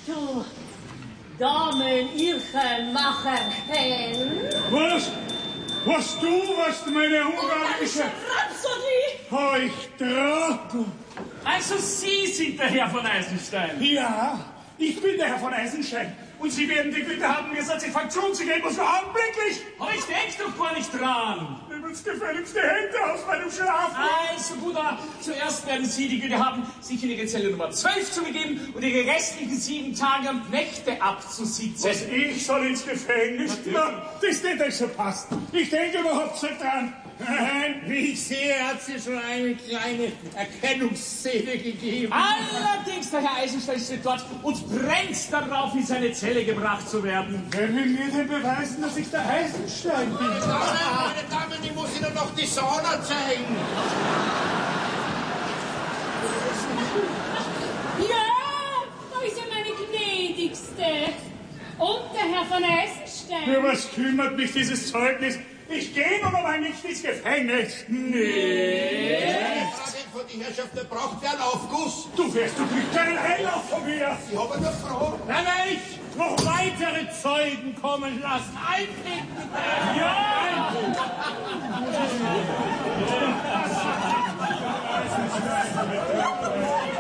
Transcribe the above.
Du, Damen, Irchen, Macher, Hen. Was du warst meine ungarische Rhapsodie? Heuch Trottel. Also Sie sind der Herr von Eisenstein. Ja, ich bin der Herr von Eisenstein. Und Sie werden die Güte haben, mir Satisfaktion zu geben, und zwar augenblicklich. Aber ich denk doch gar nicht dran. Nehmen's gefälligst die Hände aus meinem Schlaf. Also gut, aber zuerst werden Sie die Güte haben, sich in Ihre Zelle Nummer 12 zu begeben und Ihre restlichen 7 Tage und Nächte abzusitzen. Was, ich soll ins Gefängnis? Na, das nicht euch so passt. Ich denke überhaupt nicht dran. Nein, wie ich sehe, hat sie schon eine kleine Erkennungsszene gegeben. Allerdings, der Herr Eisenstein steht dort und brennt darauf, in seine Zelle gebracht zu werden. Wer will mir denn beweisen, dass ich der Eisenstein bin? Meine Damen, ich muss Ihnen noch die Sauna zeigen. Ja, da ist ja meine gnädigste. Und der Herr von Eisenstein. Für was kümmert mich dieses Zeugnis? Ich gehe noch einmal nicht ins Gefängnis. Nee. Eine Frage von die Herrschaft, der braucht wer einen Aufguss. Du wirst doch nicht keinen Heilauf von mir. Ich habe eine Frage. Dann will ich noch weitere Zeugen kommen lassen. Eintreten bitte. Ja!